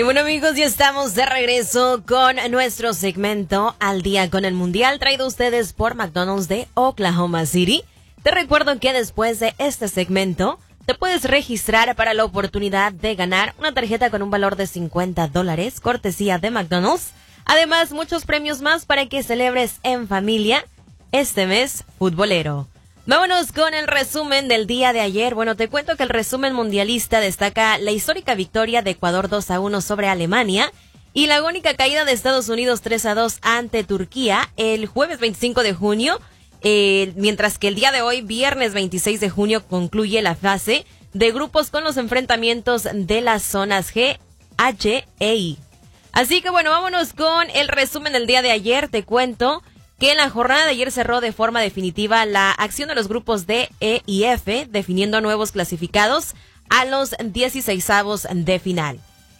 Y bueno, amigos, ya estamos de regreso con nuestro segmento Al Día con el Mundial, traído a ustedes por McDonald's de Oklahoma City. Te recuerdo que después de este segmento te puedes registrar para la oportunidad de ganar una tarjeta con un valor de $50, cortesía de McDonald's. Además, muchos premios más para que celebres en familia este mes futbolero. Vámonos con el resumen del día de ayer. Bueno, te cuento que el resumen mundialista destaca la histórica victoria de Ecuador 2-1 sobre Alemania y la agónica caída de Estados Unidos 3-2 ante Turquía el jueves 25 de junio, mientras que el día de hoy, viernes 26 de junio, concluye la fase de grupos con los enfrentamientos de las zonas G, H e I. Así que bueno, vámonos con el resumen del día de ayer. Te cuento que en la jornada de ayer cerró de forma definitiva la acción de los grupos D, E y F, definiendo nuevos clasificados a los 16avos de final.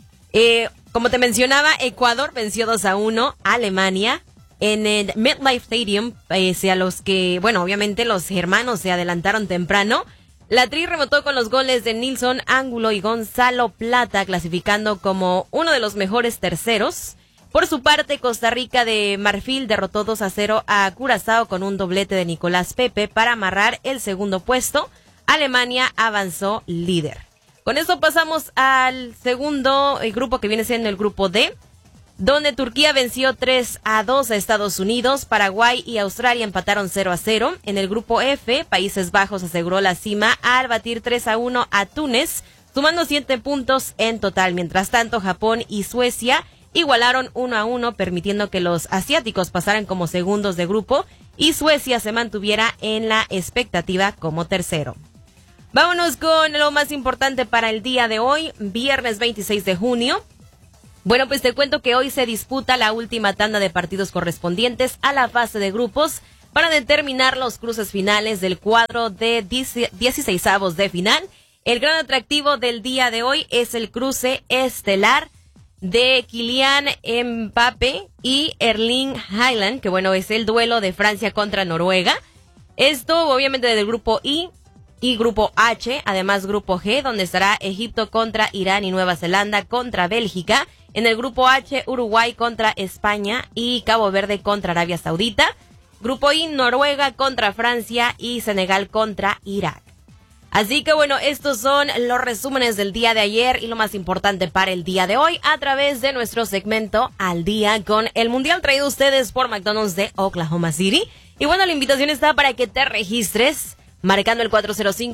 Como te mencionaba, Ecuador venció 2-1 a Alemania en el MetLife Stadium, pese a los que, bueno, obviamente los germanos se adelantaron temprano. La Tri rebotó con los goles de Nilson Ángulo y Gonzalo Plata, clasificando como uno de los mejores terceros. Por su parte, Costa Rica de Marfil derrotó 2-0 a Curazao con un doblete de Nicolás Pepe para amarrar el segundo puesto. Alemania avanzó líder. Con esto pasamos al segundo grupo, que viene siendo el grupo D, donde Turquía venció 3-2 a Estados Unidos. Paraguay y Australia empataron 0-0. En el grupo F, Países Bajos aseguró la cima al batir 3-1 a Túnez, sumando 7 puntos en total. Mientras tanto, Japón y Suecia igualaron 1-1, permitiendo que los asiáticos pasaran como segundos de grupo y Suecia se mantuviera en la expectativa como tercero. Vámonos con lo más importante para el día de hoy, viernes 26 de junio. Bueno, pues te cuento que hoy se disputa la última tanda de partidos correspondientes a la fase de grupos para determinar los cruces finales del cuadro de 16avos de final. El gran atractivo del día de hoy es el cruce estelar de Kylian Mbappé y Erling Haaland, que bueno, es el duelo de Francia contra Noruega. Esto obviamente del grupo I y grupo H, además grupo G, donde estará Egipto contra Irán y Nueva Zelanda contra Bélgica. En el grupo H, Uruguay contra España y Cabo Verde contra Arabia Saudita. Grupo I, Noruega contra Francia y Senegal contra Irak. Así que bueno, estos son los resúmenes del día de ayer y lo más importante para el día de hoy a través de nuestro segmento Al Día con el Mundial, traído a ustedes por McDonald's de Oklahoma City. Y bueno, la invitación está para que te registres marcando el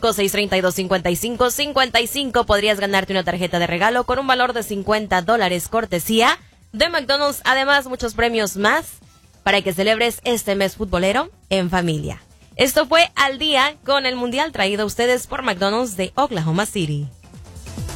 405-632-5555. Podrías ganarte una tarjeta de regalo con un valor de $50, cortesía de McDonald's. Además, muchos premios más para que celebres este mes futbolero en familia. Esto fue Al Día con el Mundial, traído a ustedes por McDonald's de Oklahoma City.